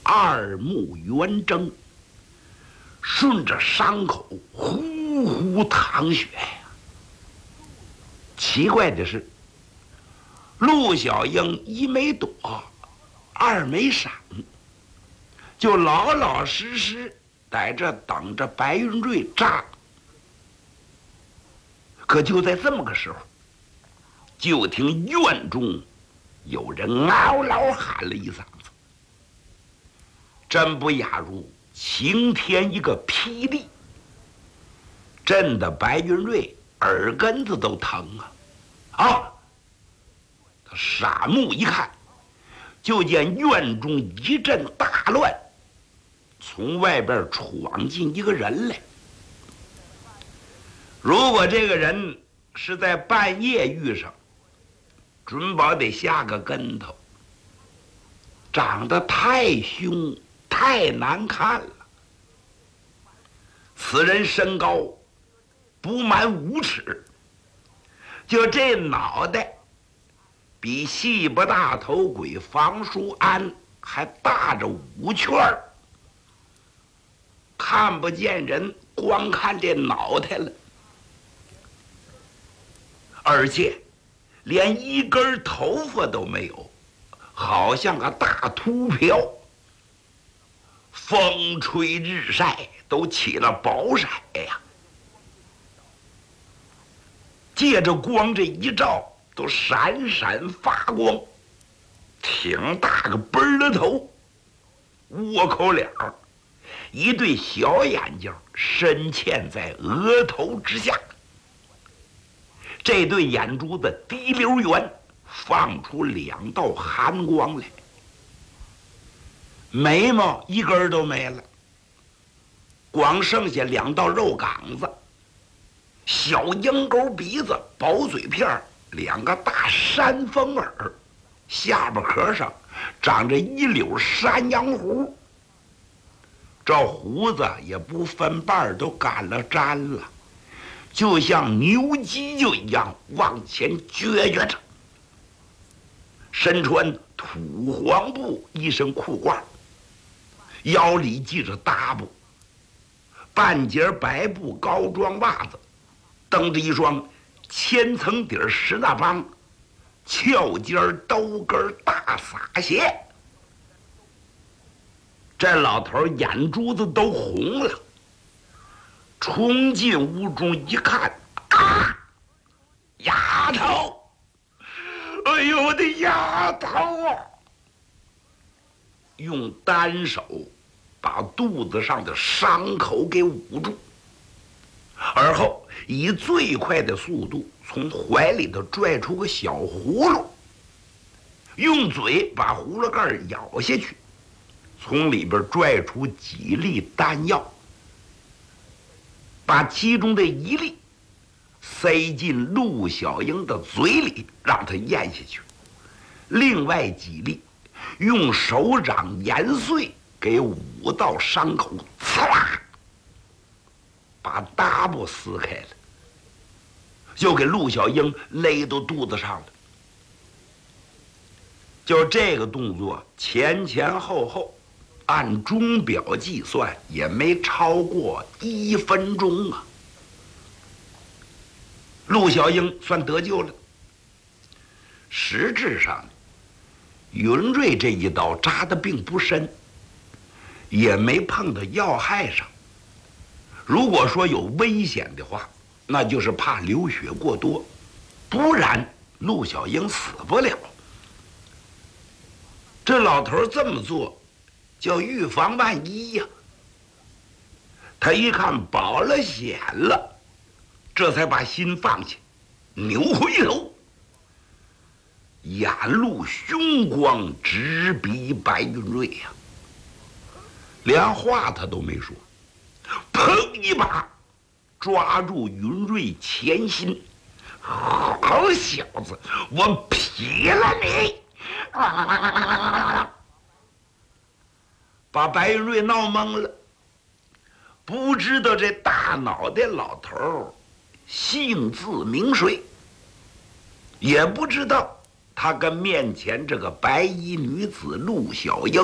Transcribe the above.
二目圆睁，顺着伤口呼呼淌血呀。奇怪的是，陆小英一没躲，二没闪，就老老实实在这等着白云瑞扎。可就在这么个时候，就听院中有人嗷嗷喊了一嗓子，真不亚如晴天一个霹雳，震得白云瑞耳根子都疼啊！他傻目一看，就见院中一阵大乱，从外边闯进一个人来。如果这个人是在半夜遇上，准保得下个跟头。长得太凶太难看了。此人身高不满5尺，就这脑袋比细不大头鬼房叔安还大着5圈儿，看不见人，光看这脑袋了，而且连一根头发都没有，好像个大秃瓢。风吹日晒都起了薄色呀，借着光这一照，都闪闪发光。挺大个奔儿的头，窝口脸儿，一对小眼睛深嵌在额头之下。这对眼珠子滴溜圆，放出2道寒光来。眉毛一根都没了，光剩下2道肉杆子。小鹰钩鼻子，薄嘴片，2个大山峰耳，下巴壳上长着1绺山羊胡。这胡子也不分瓣，都干了粘了，就像牛犄角一样往前撅着。身穿土黄布一身裤褂，腰里系着搭布，半截白布高装袜子，蹬着一双千层底石大帮翘尖兜跟大洒鞋。这老头眼珠子都红了，冲进屋中一看，啊，丫头！哎呦，我的丫头啊！用单手把肚子上的伤口给捂住，而后以最快的速度从怀里头拽出个小葫芦，用嘴把葫芦盖咬下去，从里边拽出几粒丹药，把其中的1粒塞进陆小英的嘴里，让她咽下去。另外几粒用手掌研碎，给捂到伤口，呲啦，把搭布撕开了，就给陆小英勒到肚子上了。就这个动作前前后后，按钟表计算也没超过1分钟啊。陆小英算得救了。实质上，云瑞这一刀扎得并不深，也没碰到要害上。如果说有危险的话，那就是怕流血过多，不然陆小英死不了。这老头这么做，叫预防万一呀。他一看保了险了，这才把心放下，扭回头，眼露凶光，直逼白云瑞呀。连话他都没说，砰一把抓住云瑞前心，好小子，我劈了你！把白云瑞闹懵了，不知道这大脑袋老头姓字名谁，也不知道他跟面前这个白衣女子陆小英